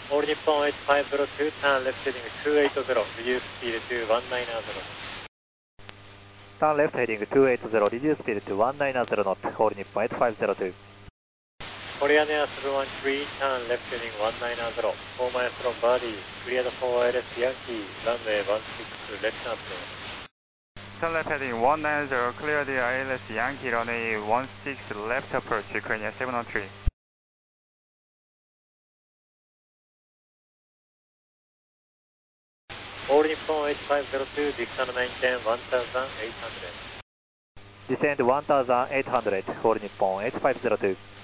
All Nippon 8502, turn left heading 280, reduce speed to 190. Turn left heading 280, reduce speed to 190 knots, All Nippon 8502. Korean Air 713, turn left heading 190, 4 miles from Body, cleared for ILS Yankee, runway 16 left approach. Turn left heading 190, clear the ILS Yankee, runway 16 left approach, Korean 713. All Nippon 8502, descend maintain 1800. Descend 1800, All Nippon 8502.